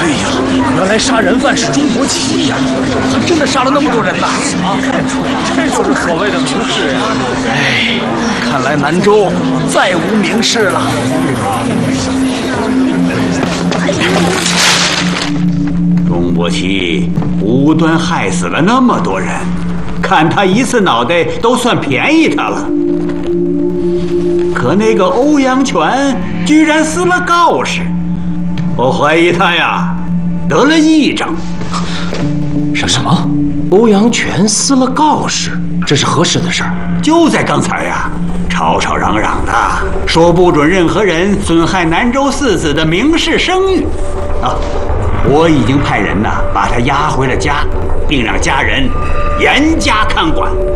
对呀，原来杀人犯是钟国奇呀！他真的杀了那么多人呐！啊，这就是所谓的名士呀！哎，看来南州再无名士了。 钟国奇无端害死了那么多人，砍他一次脑袋都算便宜他了。可那个欧阳全居然撕了告示，我怀疑他呀得了癔症。 什么？欧阳全撕了告示？这是何时的事儿？ 就在刚才呀，吵吵嚷嚷的说不准任何人损害南州四子的名士声誉啊！我已经派人把他押回了家，并让家人严加看管。